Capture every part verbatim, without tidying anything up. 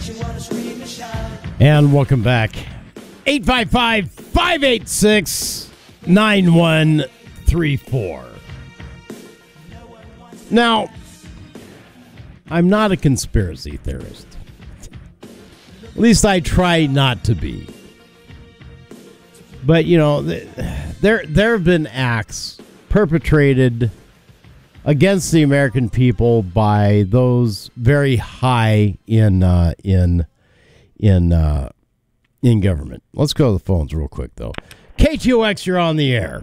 And welcome back. eight five five, five eight six, nine one three four. Now, I'm not a conspiracy theorist. At least I try not to be. But, you know, there there have been acts perpetrated against the American people by those very high in uh, in in uh, in government. Let's go to the phones real quick, though. K T O X, you're on the air.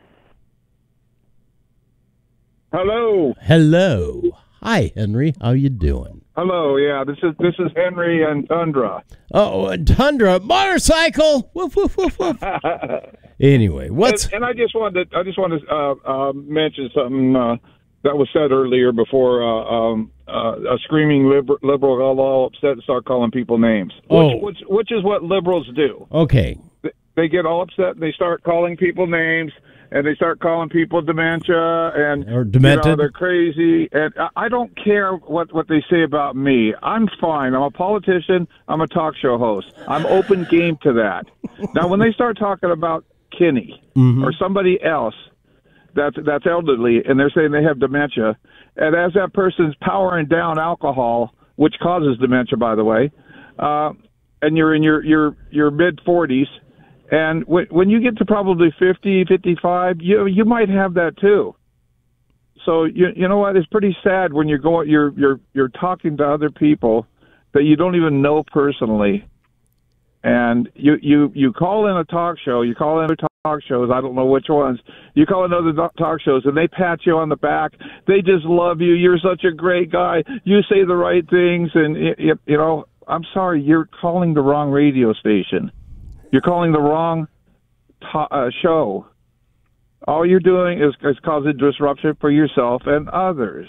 Hello. Hello. Hi, Henry. How you doing? Hello. Yeah, this is this is Henry and Tundra. Oh, and Tundra motorcycle. Woof woof woof woof. Anyway, what's and, and I just wanted to, I just wanted to uh, uh, mention something uh, that was said earlier before uh, um, uh, a screaming liber- liberal got all upset and start calling people names. Which, Oh. which which is what liberals do. okay? They get all upset and they start calling people names. And they start calling people dementia and Or demented. You know, they're crazy. And I don't care what, what they say about me. I'm fine. I'm a politician. I'm a talk show host. I'm open game to that. Now, when they start talking about Kenny Mm-hmm. or somebody else that's that's elderly, and they're saying they have dementia, and as that person's powering down alcohol, which causes dementia, by the way, uh, and you're in your your your mid forties. And when when you get to probably fifty, fifty-five, you you might have that too. So you you know what? It's pretty sad when you're going you're you're you're talking to other people that you don't even know personally, and you you you call in a talk show, you call in other talk shows. I don't know which ones. You call in other talk shows, and they pat you on the back. They just love you. You're such a great guy. You say the right things, and you, you know. I'm sorry, you're calling the wrong radio station. You're calling the wrong to- uh, show. All you're doing is, is causing disruption for yourself and others.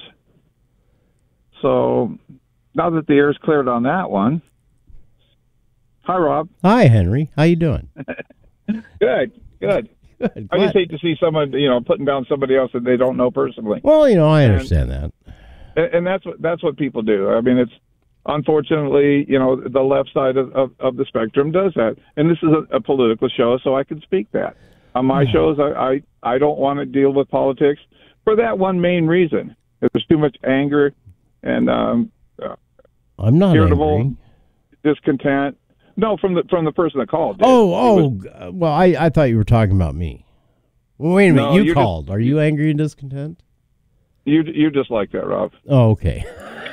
So now that the air's cleared on that one. Hi, Rob. Hi, Henry. How you doing? Good, good. Good. I just hate to see someone, you know, putting down somebody else that they don't know personally. Well, you know, I understand and, that. And, and that's what that's what people do. I mean, it's unfortunately, you know, the left side of, of, of the spectrum does that. And this is a, a political show, so I can speak that. On my shows, I, I, I don't want to deal with politics for that one main reason. There's too much anger and um, uh, I'm not irritable, angry. discontent. No, from the from the person that called. Dude. Oh, oh, was, well, I, I thought you were talking about me. Well, wait a minute. No, you you're called. just- Are you angry and discontent? you you just like that, Rob. Oh, okay.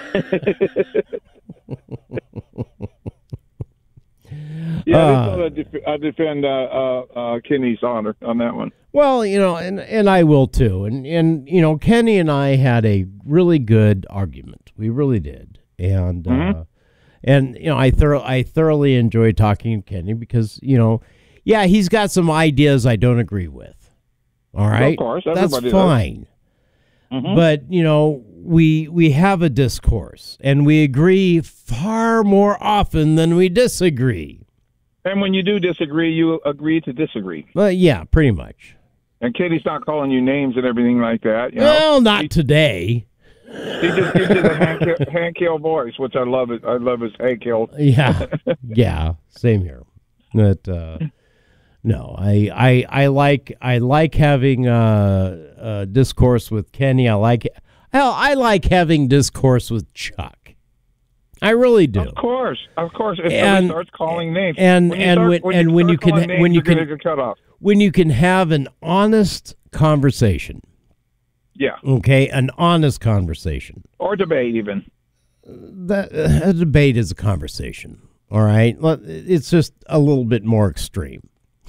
Yeah, Uh, I thought I'd, def- I'd defend uh, uh, uh, Kenny's honor on that one. Well, you know, and, and I will too. And, and, you know, Kenny and I had a really good argument. We really did. And, Mm-hmm. uh, and you know, I, thor- I thoroughly enjoyed talking to Kenny because, you know, yeah, he's got some ideas I don't agree with. All right? Of course, that's everybody does. fine. Mm-hmm. But, you know, we we have a discourse, and we agree far more often than we disagree. And when you do disagree, you agree to disagree. Well, yeah, pretty much. And Kenny's not calling you names and everything like that. You know? Well, not he, today. He just gives you the Hank, Hank Hill voice, which I love. It. I love his Hank Hill. Yeah, yeah, same here. But uh, no, I, I I like I like having uh, uh, discourse with Kenny. I like hell, I like having discourse with Chuck. I really do. Of course, of course. If And- somebody starts calling names, and- when you and start, when- when and you when start you can- calling names, when you you're can- gonna get cut off. When you can have an honest conversation, Yeah, okay, an honest conversation. or debate even. That a debate is a conversation. All right, it's just a little bit more extreme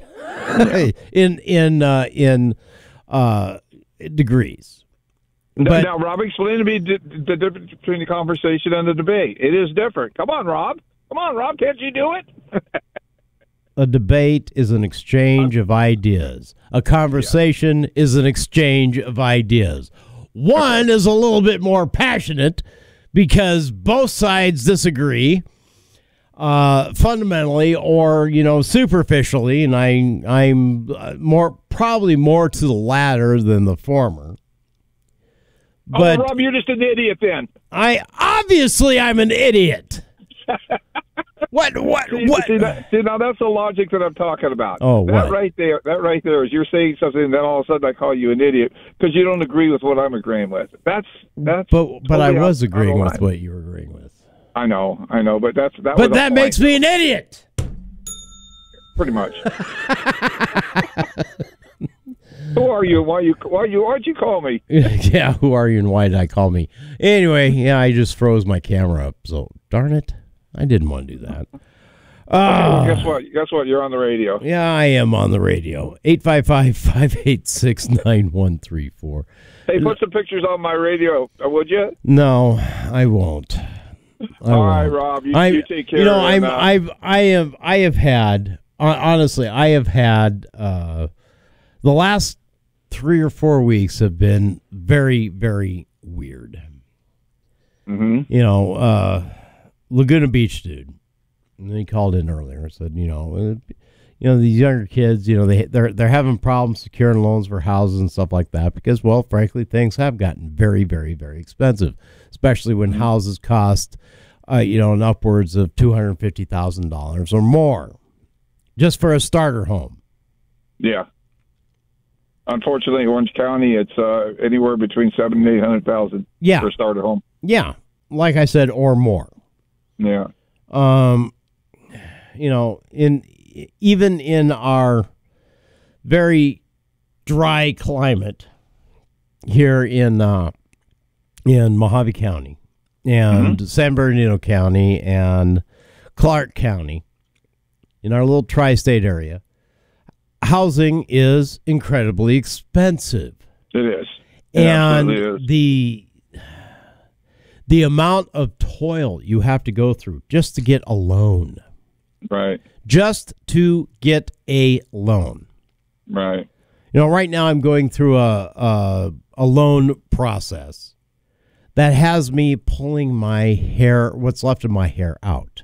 in in uh, in uh, degrees. But- now, Rob, explain to me the, the difference between the conversation and the debate. It is different. Come on, Rob. Come on, Rob. Can't you do it? A debate is an exchange of ideas. A conversation is an exchange of ideas. One is a little bit more passionate because both sides disagree uh, fundamentally or, you know, superficially, and I, I'm uh, more probably more to the latter than the former. But oh, Rob, you're just an idiot then. I obviously I'm an idiot. What? What? See, What? See, that, see, now that's the logic that I'm talking about. Oh, that what? right there, that right there is you're saying something, and then all of a sudden I call you an idiot because you don't agree with what I'm agreeing with. That's that's. But but totally I was out- agreeing out of with line. what you were agreeing with. I know, I know, but that's that. But was that the makes point, me an idiot. pretty much. Who are you? Why you? Why you? Why'd you call me? Yeah, who are you and why did I call me? Anyway, yeah, I just froze my camera up. So darn it, I didn't want to do that. Well, Uh, guess what? Guess what? You're on the radio. yeah, I am on the radio. eight five five, five eight six, nine one three four. Hey, put some pictures on my radio, uh, would you? No, I won't. I All right, won't. Rob. You, I, you take care. You know, and, I'm, uh, I've, I have, I have had. hon- Honestly, I have had. Uh, the last three or four weeks have been very, very weird. mhm. You know, uh, Laguna Beach dude. And he called in earlier and said, you know, uh, you know, these younger kids, you know, they they're they're having problems securing loans for houses and stuff like that because, well, frankly, things have gotten very, very, very expensive, especially when houses cost, uh, you know, an upwards of two hundred fifty thousand dollars or more, just for a starter home. Yeah. Unfortunately, Orange County, it's uh, anywhere between seven and eight hundred thousand Yeah, for a starter home. yeah, like I said, or more. Yeah. Um, you know, in even in our very dry climate here in uh, in Mojave County and San Bernardino County and Clark County, in our little tri-state area, housing is incredibly expensive. It is. It And absolutely is. the the amount of toil you have to go through just to get a loan, Right. just to get a loan. Right. You know, right now I'm going through a a, a loan process that has me pulling my hair, what's left of my hair, out.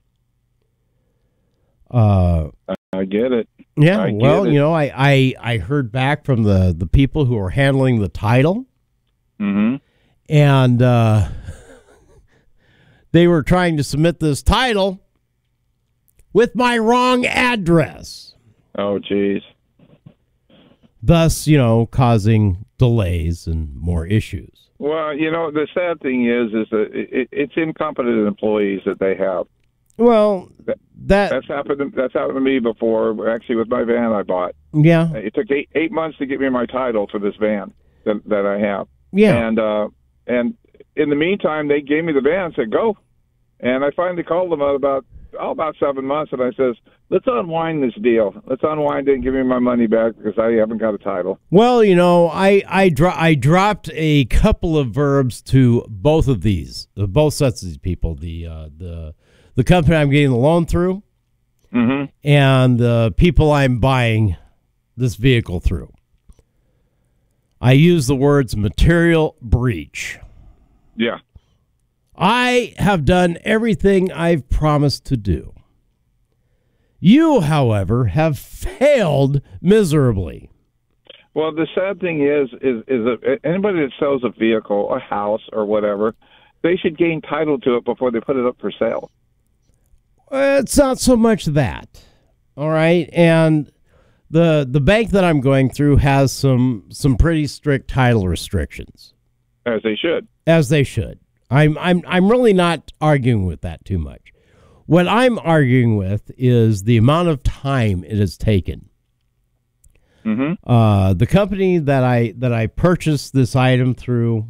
Uh, I get it. yeah. I get Well, it. you know, I, I I heard back from the the people who are handling the title. Mm-hmm. And uh, they were trying to submit this title with my wrong address, Oh, geez. thus, you know, causing delays and more issues. Well, you know, the sad thing is, is that it, it's incompetent employees that they have. Well, that That's happened. To, that's happened to me before. Actually, with my van I bought. yeah, It took eight eight months to get me my title for this van that that I have. yeah. And uh, and in the meantime, they gave me the van and said go. And I finally called them out about oh, about seven months, and I says, let's unwind this deal. Let's unwind it and give me my money back because I haven't got a title. Well, you know, I I, dro- I dropped a couple of verbs to both of these, uh, both sets of these people. The uh, the the company I'm getting the loan through, Mm-hmm. and the people I'm buying this vehicle through. I use the words material breach. Yeah. I have done everything I've promised to do. You, however, have failed miserably. Well, the sad thing is, is, is that anybody that sells a vehicle, a house, or whatever, they should gain title to it before they put it up for sale. It's not so much that, all right. And the the bank that I'm going through has some some pretty strict title restrictions, As they should. as they should. I'm I'm I'm really not arguing with that too much. What I'm arguing with is the amount of time it has taken. Mm-hmm. Uh, the company that I that I purchased this item through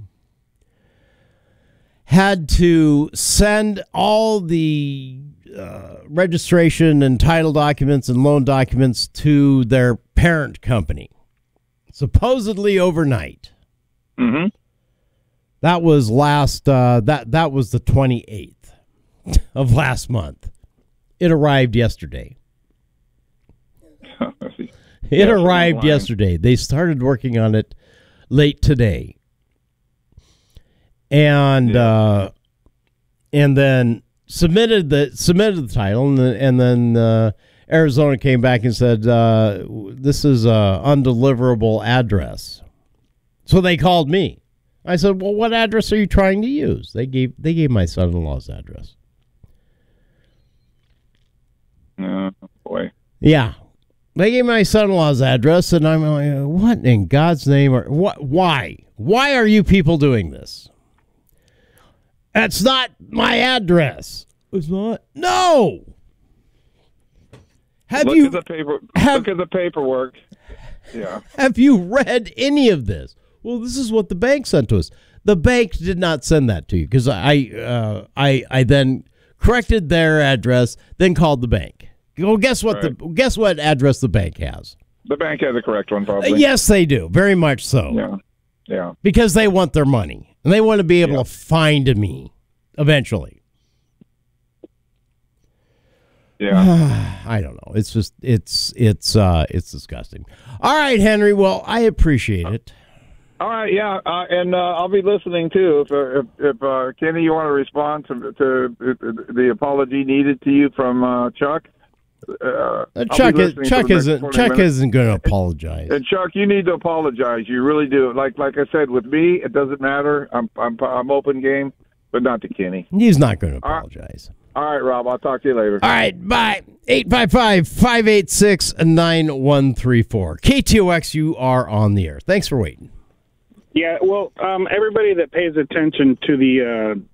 had to send all the uh, registration and title documents and loan documents to their parent company, supposedly overnight. Mm-hmm. That was last. Uh, that that was the twenty-eighth of last month. It arrived yesterday. It Yeah, arrived online. yesterday. They started working on it late today, and Yeah. uh, and then submitted the submitted the title, and, the, and then uh, Arizona came back and said uh, this is a undeliverable address. So they called me. I said, "Well, what address are you trying to use?" They gave they gave my son-in-law's address. boy. Yeah. They gave my son-in-law's address, and I'm like, what in God's name? Are, what, why? Why are you people doing this? That's not my address. It's not? No! Have look you, at the paper, have, look at the paperwork. Yeah. Have you read any of this? Well, this is what the bank sent to us. The bank did not send that to you because I, uh, I, I then corrected their address, then called the bank. Well, guess what? Right. The guess what address the bank has? The bank has the correct one, probably. Uh, yes, they do. Very much so. Yeah. Yeah. Because they want their money and they want to be able Yeah. to find me eventually. Yeah. I don't know. It's just it's it's uh it's disgusting. All right, Henry. Well, I appreciate it. All right, yeah, uh, and uh, I'll be listening too. If uh, if, if uh, Kenny, you want to respond to, to the apology needed to you from uh, Chuck. Uh, Uh, Chuck is, Chuck isn't Chuck minutes. isn't going to apologize. And Chuck, you need to apologize. You really do. Like like I said, with me, it doesn't matter. I'm I'm I'm open game, but not to Kenny. He's not going to apologize. All right, Rob. I'll talk to you later. All right, bye. eight five five, five eight six, nine one three four. K T O X, you are on the air. Thanks for waiting. Yeah, well, um, everybody that pays attention to the uh,